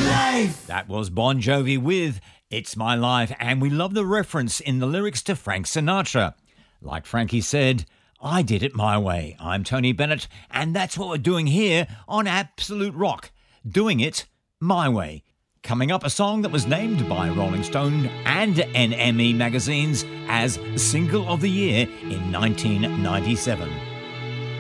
life. That was Bon Jovi with It's My Life, and we love the reference in the lyrics to Frank Sinatra. Like Frankie said, I did it my way. I'm Tony Bennett, and that's what we're doing here on Absolute Rock, doing it my way. Coming up, a song that was named by Rolling Stone and NME magazines as Single of the Year in 1997.